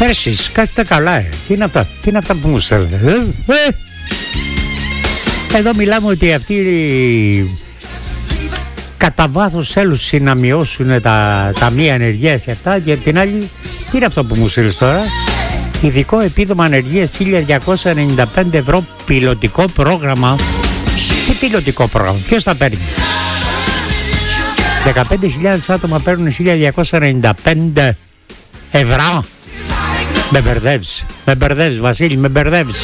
Εσείς κάστε καλά, τι είναι αυτά που μου στέλνετε, Εδώ μιλάμε ότι αυτοί κατά βάθος θέλουν να μειώσουν τα ταμεία ανεργίας και αυτά, και την άλλη, τι είναι αυτό που μου στείλεις τώρα? Ειδικό επίδομα ανεργίας 1.295 ευρώ, πιλωτικό πρόγραμμα. Τι πιλωτικό πρόγραμμα, ποιος θα παίρνει? 15.000 άτομα παίρνουν 1.295 ευρώ. Με μπερδεύεις Βασίλη, με μπερδεύεις.